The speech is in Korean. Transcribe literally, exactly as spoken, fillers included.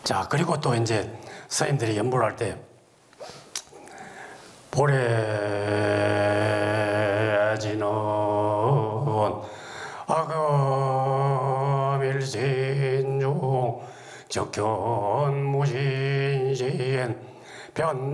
자, 그리고 또 이제 스님들이 연보를 할 때 보래지는 아금일신중 적견무신신 변